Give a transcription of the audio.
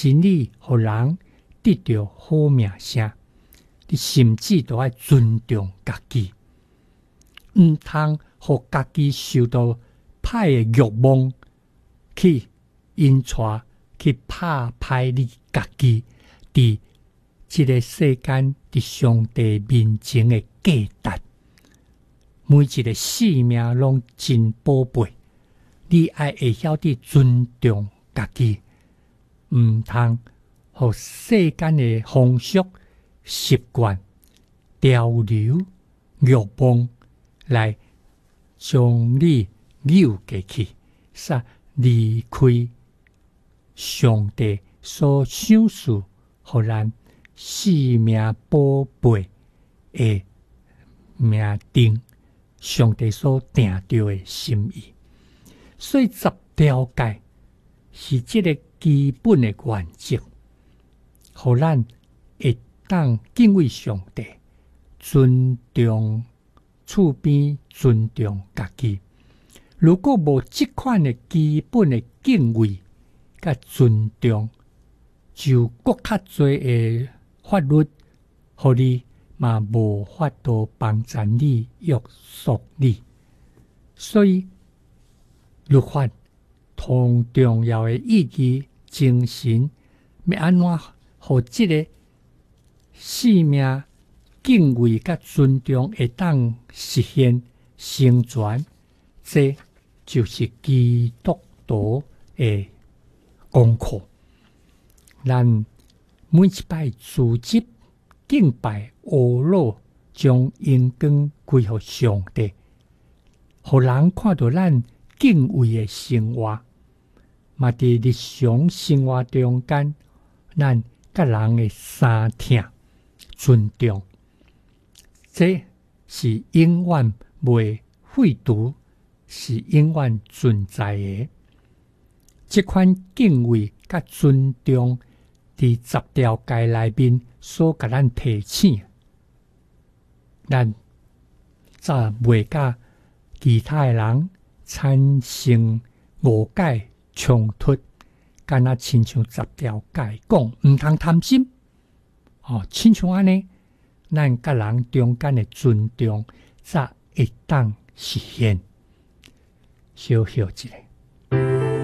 真理互人得到好名声，你甚至都要尊重家己，毋通互家己受到歹的欲望去因带去拍歹你家己伫这个世间伫上帝面前的价值。每一个生命拢真宝贝，你爱会晓得尊重家己，毋通互世间的风俗习惯潮流欲望来将你扭过去，煞离开上帝所赏赐互咱生命宝贝的命定，上帝所定着的心意。所以10条戒是这个基本的原则，互咱会当敬畏上帝，尊重厝边，尊重家己。如果无这款的基本的敬畏甲尊重，就搁较侪的法律，互你嘛无法度帮助你约束你。所以律法同重要的意义精神，要安怎互这个生命敬畏甲尊重会当实现成全，这就是基督徒的功课。咱每一摆组织敬拜阿罗，将荣光归乎上帝，互人看到咱敬畏的生活，嘛伫日常生活中间，咱甲人的相听尊重，这是永远袂废除，是永远存在的。这款敬畏甲尊重，伫10条戒内面所甲咱提醒，咱则袂甲其他的人产生误解冲突，敢若亲像10条戒讲，毋通贪心。亲像安尼，咱甲人中间的尊重，则会当实现。小小一个。